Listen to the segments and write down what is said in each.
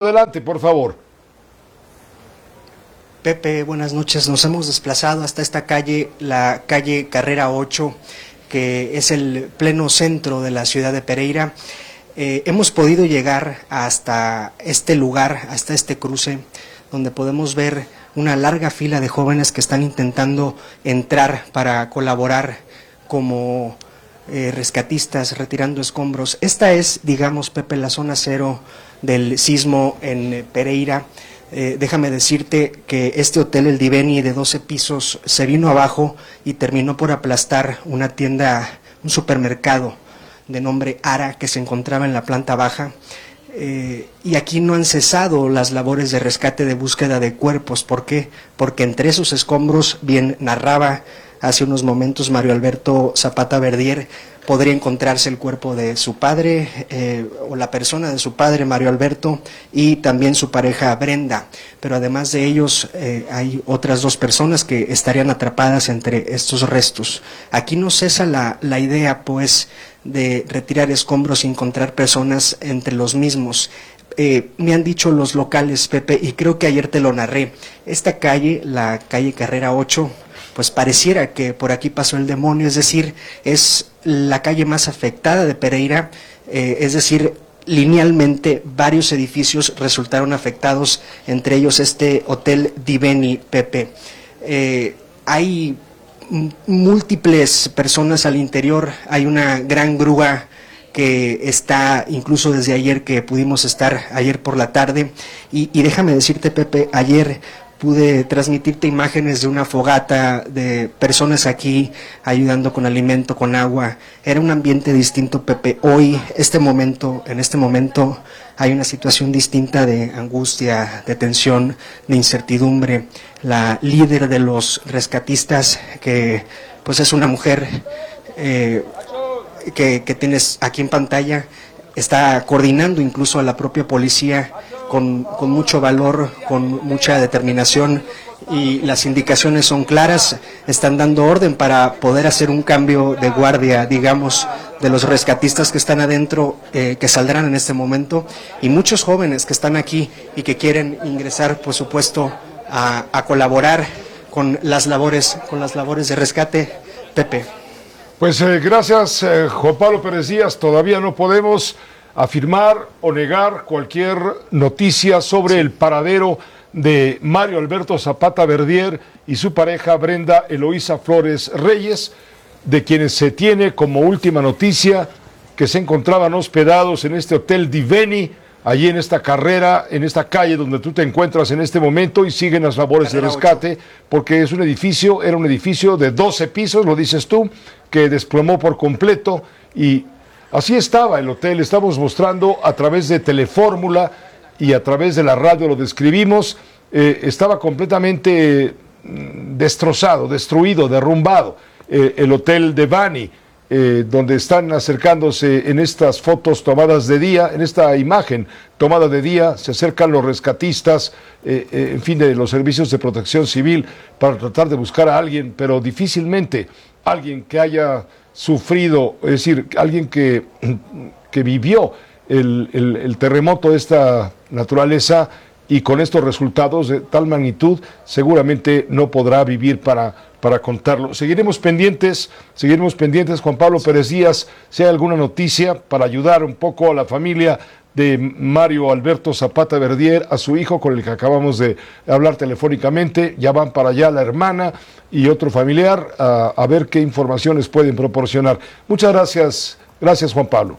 adelante, por favor. Pepe, buenas noches. Nos hemos desplazado hasta esta calle, la calle Carrera 8, que es el pleno centro de la ciudad de Pereira. Hemos podido llegar hasta este lugar, hasta este cruce, donde podemos ver una larga fila de jóvenes que están intentando entrar para colaborar como rescatistas, retirando escombros. Esta es, digamos, Pepe, la zona cero del sismo en Pereira. Déjame decirte que este hotel, el Diveni, de 12 pisos, se vino abajo y terminó por aplastar una tienda, un supermercado de nombre Ara, que se encontraba en la planta baja. Y aquí no han cesado las labores de rescate, de búsqueda de cuerpos. ¿Por qué? Porque entre esos escombros, bien narraba hace unos momentos Mario Alberto Zapata Verdier, podría encontrarse el cuerpo de su padre o la persona de su padre, Mario Alberto, y también su pareja Brenda. Pero además de ellos hay otras dos personas que estarían atrapadas entre estos restos. Aquí no cesa la idea, pues, de retirar escombros y encontrar personas entre los mismos. Me han dicho los locales, Pepe, y creo que ayer te lo narré, esta calle, la calle Carrera 8, pues pareciera que por aquí pasó el demonio, es decir, es la calle más afectada de Pereira, es decir, linealmente varios edificios resultaron afectados, entre ellos este Hotel Diveni, Pepe. Hay múltiples personas al interior, hay una gran grúa que está incluso desde ayer, que pudimos estar ayer por la tarde, y déjame decirte, Pepe, ayer pude transmitirte imágenes de una fogata, de personas aquí ayudando con alimento, con agua. Era un ambiente distinto, Pepe. Hoy, en este momento, hay una situación distinta de angustia, de tensión, de incertidumbre. La líder de los rescatistas, que pues es una mujer que tienes aquí en pantalla, está coordinando incluso a la propia policía con mucho valor, con mucha determinación, y las indicaciones son claras. Están dando orden para poder hacer un cambio de guardia, digamos, de los rescatistas que están adentro, que saldrán en este momento, y muchos jóvenes que están aquí y que quieren ingresar, por supuesto, a colaborar con las labores de rescate. Pepe. Pues gracias, Juan Pablo Pérez Díaz. Todavía no podemos afirmar o negar cualquier noticia sobre el paradero de Mario Alberto Zapata Verdier y su pareja Brenda Eloísa Flores Reyes, de quienes se tiene como última noticia que se encontraban hospedados en este Hotel Diveni, allí en esta carrera, en esta calle donde tú te encuentras en este momento, y siguen las labores de rescate, porque era un edificio de 12 pisos, lo dices tú, que desplomó por completo, y así estaba el hotel. Estamos mostrando a través de Telefórmula y a través de la radio, lo describimos, estaba completamente destrozado, destruido, derrumbado. El Hotel Diveni, donde están acercándose en estas fotos tomadas de día, en esta imagen tomada de día, se acercan los rescatistas, en fin, de los servicios de protección civil, para tratar de buscar a alguien, pero difícilmente alguien que haya sufrido, es decir, alguien que vivió el terremoto de esta naturaleza y con estos resultados de tal magnitud, seguramente no podrá vivir para contarlo. Seguiremos pendientes, Juan Pablo Pérez Díaz, si hay alguna noticia para ayudar un poco a la familia de Mario Alberto Zapata Verdier, a su hijo con el que acabamos de hablar telefónicamente. Ya van para allá la hermana y otro familiar a ver qué informaciones pueden proporcionar. Muchas gracias Juan Pablo.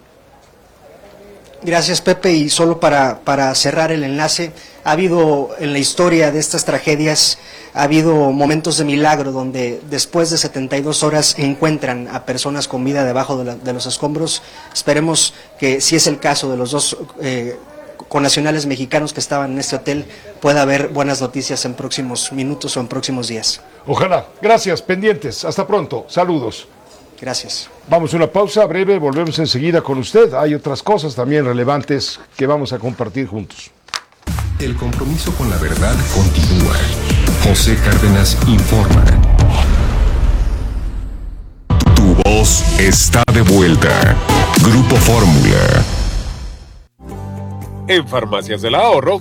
Gracias, Pepe, y solo para cerrar el enlace, ha habido en la historia de estas tragedias, ha habido momentos de milagro donde después de 72 horas encuentran a personas con vida debajo de los escombros. Esperemos que, si es el caso de los dos connacionales mexicanos que estaban en este hotel, pueda haber buenas noticias en próximos minutos o en próximos días. Ojalá. Gracias, pendientes. Hasta pronto. Saludos. Gracias. Vamos a una pausa breve, volvemos enseguida con usted. Hay otras cosas también relevantes que vamos a compartir juntos. El compromiso con la verdad continúa. José Cárdenas informa. Tu voz está de vuelta. Grupo Fórmula. En Farmacias del Ahorro